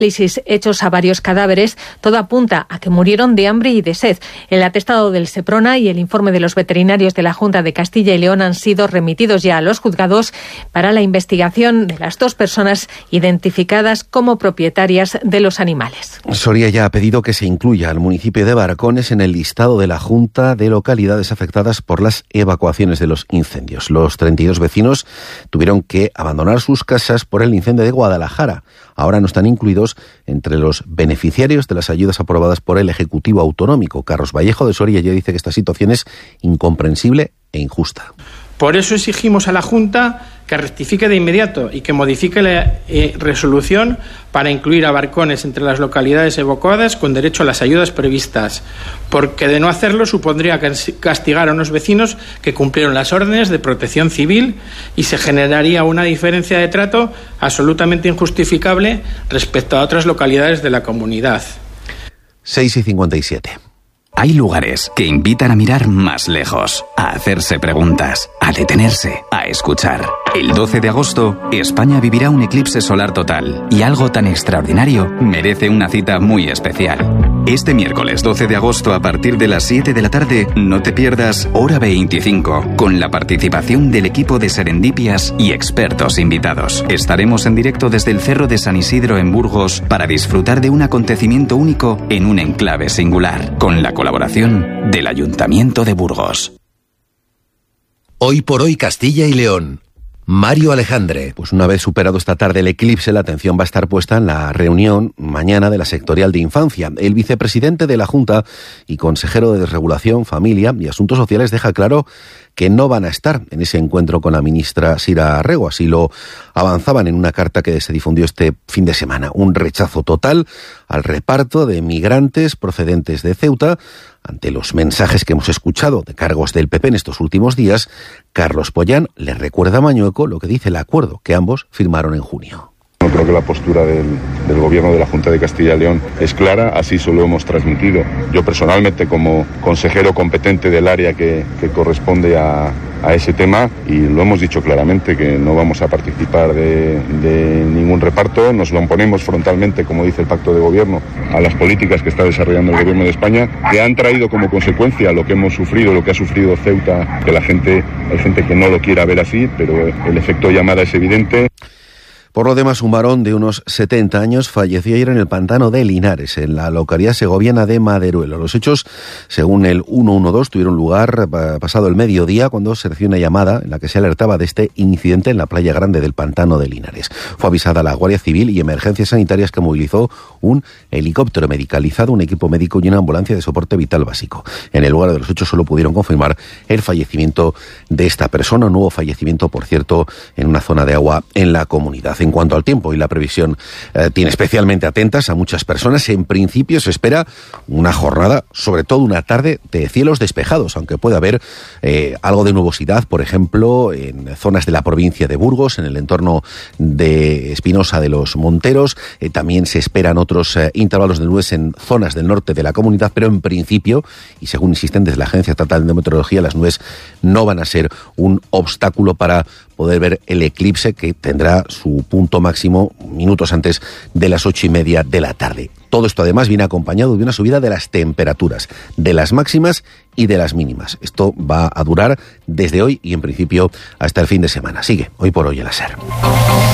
hechos a varios cadáveres, todo apunta a que murieron de hambre y de sed. El atestado del Seprona y el informe de los veterinarios de la Junta de Castilla y León han sido remitidos ya a los juzgados para la investigación de las dos personas identificadas como propietarias de los animales. Soria ya ha pedido que se incluya al municipio de Barcones en el listado de la Junta de localidades afectadas por las evacuaciones de los incendios. Los 32 vecinos tuvieron que abandonar sus casas por el incendio de Guadalajara. Ahora no están incluidos entre los beneficiarios de las ayudas aprobadas por el Ejecutivo Autonómico. Carlos Vallejo de Soria ya dice que esta situación es incomprensible e injusta. Por eso exigimos a la Junta que rectifique de inmediato y que modifique la resolución para incluir a Barcones entre las localidades evacuadas con derecho a las ayudas previstas, porque de no hacerlo supondría castigar a unos vecinos que cumplieron las órdenes de protección civil y se generaría una diferencia de trato absolutamente injustificable respecto a otras localidades de la comunidad. 6:57. Hay lugares que invitan a mirar más lejos, a hacerse preguntas, a detenerse, a escuchar. El 12 de agosto, España vivirá un eclipse solar total y algo tan extraordinario merece una cita muy especial. Este miércoles 12 de agosto a partir de las 7 de la tarde, no te pierdas Hora 25, con la participación del equipo de Serendipias y expertos invitados. Estaremos en directo desde el Cerro de San Isidro en Burgos para disfrutar de un acontecimiento único en un enclave singular, con la colaboración del Ayuntamiento de Burgos. Hoy por hoy Castilla y León. Mario Alejandre. Pues una vez superado esta tarde el eclipse, la atención va a estar puesta en la reunión mañana de la sectorial de infancia. El vicepresidente de la Junta y consejero de Desregulación, Familia y Asuntos Sociales deja claro que no van a estar en ese encuentro con la ministra Sira Arrego. Así lo avanzaban en una carta que se difundió este fin de semana. Un rechazo total al reparto de migrantes procedentes de Ceuta. Ante los mensajes que hemos escuchado de cargos del PP en estos últimos días, Carlos Pollán le recuerda a Mañueco lo que dice el acuerdo que ambos firmaron en junio. Creo que la postura del Gobierno de la Junta de Castilla y León es clara, así se lo hemos transmitido. Yo personalmente, como consejero competente del área que corresponde a ese tema, y lo hemos dicho claramente, que no vamos a participar de ningún reparto, nos lo oponemos frontalmente, como dice el Pacto de Gobierno, a las políticas que está desarrollando el Gobierno de España, que han traído como consecuencia lo que hemos sufrido, lo que ha sufrido Ceuta, que hay gente que no lo quiera ver así, pero el efecto llamada es evidente. Por lo demás, un varón de unos 70 años falleció ayer en el pantano de Linares, en la localidad segoviana de Maderuelo. Los hechos, según el 112, tuvieron lugar pasado el mediodía, cuando se recibió una llamada en la que se alertaba de este incidente en la playa grande del pantano de Linares. Fue avisada la Guardia Civil y Emergencias Sanitarias, que movilizó un helicóptero medicalizado, un equipo médico y una ambulancia de soporte vital básico. En el lugar de los hechos solo pudieron confirmar el fallecimiento de esta persona. Un nuevo fallecimiento, por cierto, en una zona de agua en la comunidad. En cuanto al tiempo y la previsión, tiene especialmente atentas a muchas personas. En principio se espera una jornada, sobre todo una tarde de cielos despejados, aunque puede haber algo de nubosidad, por ejemplo, en zonas de la provincia de Burgos, en el entorno de Espinosa de los Monteros. También se esperan otros intervalos de nubes en zonas del norte de la comunidad, pero en principio, y según insisten desde la Agencia Estatal de Meteorología, las nubes no van a ser un obstáculo para poder ver el eclipse, que tendrá su punto máximo minutos antes de las 8:30 de la tarde. Todo esto además viene acompañado de una subida de las temperaturas, de las máximas y de las mínimas. Esto va a durar desde hoy y en principio hasta el fin de semana. Sigue Hoy por Hoy en la SER.